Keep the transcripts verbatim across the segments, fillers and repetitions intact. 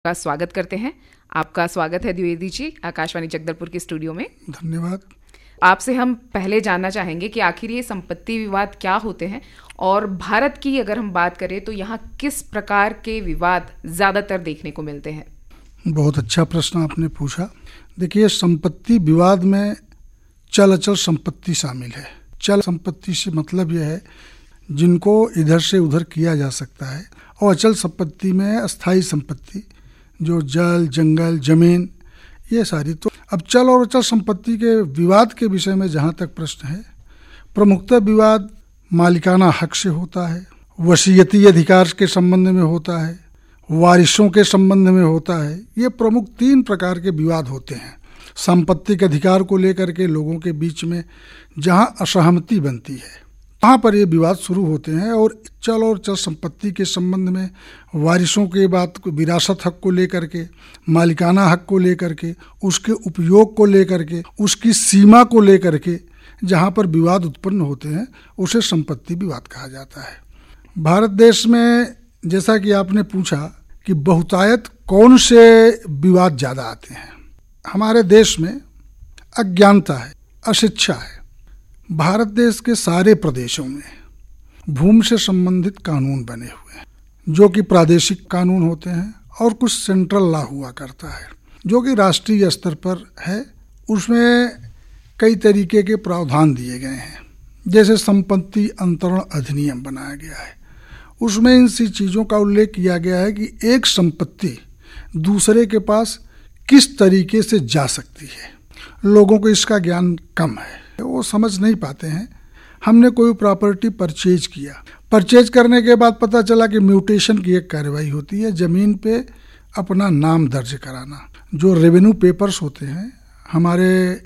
का स्वागत करते हैं। आपका स्वागत है द्विवेदी जी आकाशवाणी जगदलपुर के स्टूडियो में। धन्यवाद। आपसे हम पहले जानना चाहेंगे कि आखिर ये संपत्ति विवाद क्या होते हैं और भारत की अगर हम बात करें तो यहाँ किस प्रकार के विवाद ज्यादातर देखने को मिलते हैं। बहुत अच्छा प्रश्न आपने पूछा। देखिए, संपत्ति विवाद में चल अचल संपत्ति शामिल है। चल संपत्ति से मतलब यह है जिनको इधर से उधर किया जा सकता है, और अचल संपत्ति में अस्थायी संपत्ति जो जल, जंगल, जमीन, ये सारी। तो अब चल और अचल संपत्ति के विवाद के विषय में जहाँ तक प्रश्न है, प्रमुखतः विवाद मालिकाना हक से होता है, वसीयती अधिकार के संबंध में होता है, वारिसों के संबंध में होता है। ये प्रमुख तीन प्रकार के विवाद होते हैं। संपत्ति के अधिकार को लेकर के लोगों के बीच में जहाँ असहमति बनती है, वहाँ पर ये विवाद शुरू होते हैं। और चल और चल संपत्ति के संबंध में वारिसों के बात को, विरासत हक को लेकर के, मालिकाना हक को लेकर के, उसके उपयोग को लेकर के, उसकी सीमा को लेकर के जहाँ पर विवाद उत्पन्न होते हैं उसे संपत्ति विवाद कहा जाता है। भारत देश में जैसा कि आपने पूछा कि बहुतायत कौन से विवाद ज़्यादा आते हैं, हमारे देश में अज्ञानता है, अशिक्षा है। भारत देश के सारे प्रदेशों में भूमि से संबंधित कानून बने हुए हैं, जो कि प्रादेशिक कानून होते हैं, और कुछ सेंट्रल लॉ हुआ करता है जो कि राष्ट्रीय स्तर पर है। उसमें कई तरीके के प्रावधान दिए गए हैं। जैसे संपत्ति अंतरण अधिनियम बनाया गया है, उसमें इन सी चीज़ों का उल्लेख किया गया है कि एक संपत्ति दूसरे के पास किस तरीके से जा सकती है। लोगों को इसका ज्ञान कम है, वो समझ नहीं पाते हैं। हमने कोई प्रॉपर्टी परचेज किया, परचेज करने के बाद पता चला कि म्यूटेशन की एक कार्रवाई होती है, ज़मीन पे अपना नाम दर्ज कराना। जो रेवेन्यू पेपर्स होते हैं हमारे,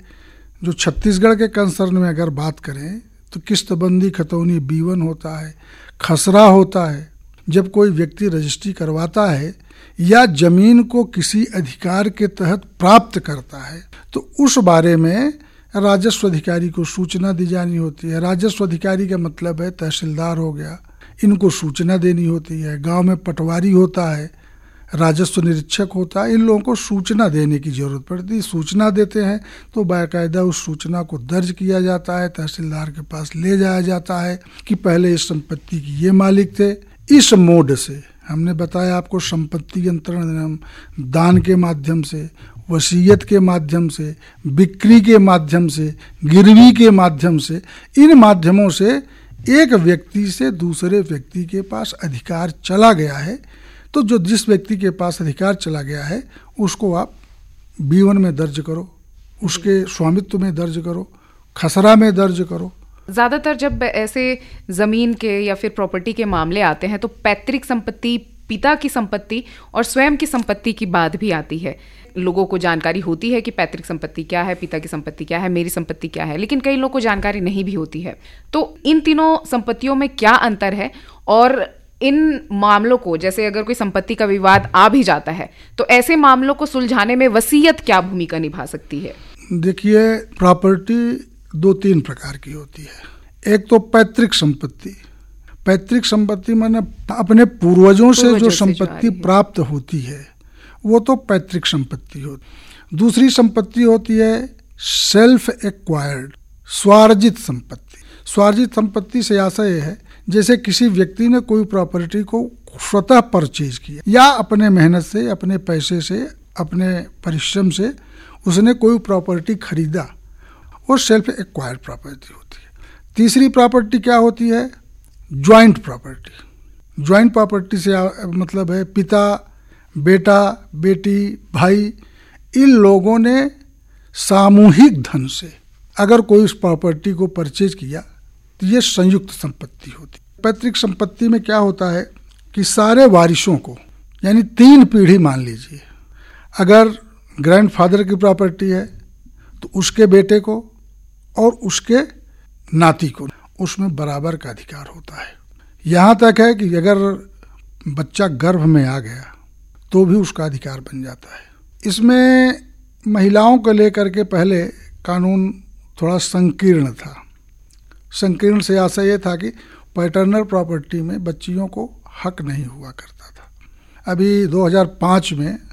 जो छत्तीसगढ़ के कंसर्न में अगर बात करें तो किस्तबंदी खतौनी बी वन होता है, खसरा होता है। जब कोई व्यक्ति रजिस्ट्री करवाता है या जमीन को किसी अधिकार के तहत प्राप्त करता है तो उस बारे में राजस्व अधिकारी को सूचना दी जानी होती है। राजस्व अधिकारी का मतलब है तहसीलदार हो गया, इनको सूचना देनी होती है। गांव में पटवारी होता है, राजस्व निरीक्षक होता है, इन लोगों को सूचना देने की जरूरत पड़ती है। सूचना देते हैं तो बाकायदा उस सूचना को दर्ज किया जाता है, तहसीलदार के पास ले जाया जाता है कि पहले इस संपत्ति की ये मालिक थे। इस मोड से हमने बताया आपको, संपत्ति अंतरण दान के माध्यम से, वसीयत के माध्यम से, बिक्री के माध्यम से, गिरवी के माध्यम से, इन माध्यमों से एक व्यक्ति से दूसरे व्यक्ति के पास अधिकार चला गया है। तो जो जिस व्यक्ति के पास अधिकार चला गया है उसको आप बी वन में दर्ज करो, उसके स्वामित्व में दर्ज करो, खसरा में दर्ज करो। ज्यादातर जब ऐसे जमीन के या फिर प्रॉपर्टी के मामले आते हैं तो पैतृक संपत्ति, पिता की संपत्ति और स्वयं की संपत्ति की बात भी आती है। लोगों को जानकारी होती है कि पैतृक संपत्ति क्या है, पिता की संपत्ति क्या है, मेरी संपत्ति क्या है, लेकिन कई लोगों को जानकारी नहीं भी होती है। तो इन तीनों संपत्तियों में क्या अंतर है, और इन मामलों को, जैसे अगर कोई संपत्ति का विवाद आ भी जाता है तो ऐसे मामलों को सुलझाने में वसीयत क्या भूमिका निभा सकती है? देखिए, प्रॉपर्टी दो तीन प्रकार की होती है। एक तो पैतृक संपत्ति। पैतृक संपत्ति माने अपने पूर्वजों से जो संपत्ति प्राप्त होती है वो तो पैतृक संपत्ति होती। दूसरी संपत्ति होती है सेल्फ एक्वायर्ड, स्वार्जित संपत्ति। स्वार्जित संपत्ति से आशय है जैसे किसी व्यक्ति ने कोई प्रॉपर्टी को स्वतः परचेज किया या अपने मेहनत से, अपने पैसे से, अपने परिश्रम से उसने कोई प्रॉपर्टी खरीदा, वो सेल्फ एक्वायर्ड प्रॉपर्टी होती है। तीसरी प्रॉपर्टी क्या होती है? Joint property. ज्वाइंट प्रॉपर्टी से मतलब है पिता, बेटा, बेटी, भाई, इन लोगों ने सामूहिक धन से अगर कोई इस प्रॉपर्टी को परचेज किया तो ये संयुक्त संपत्ति होती है। पैतृक संपत्ति में क्या होता है कि सारे वारिसों को, यानी तीन पीढ़ी मान लीजिए, अगर ग्रैंडफादर की प्रॉपर्टी है तो उसके बेटे को और उसके नाती को उसमें बराबर का अधिकार होता है। यहाँ तक है कि अगर बच्चा गर्भ में आ गया तो भी उसका अधिकार बन जाता है। इसमें महिलाओं को लेकर के पहले कानून थोड़ा संकीर्ण था। संकीर्ण से आशय ये था कि पैटर्नल प्रॉपर्टी में बच्चियों को हक नहीं हुआ करता था। अभी दो हज़ार पाँच में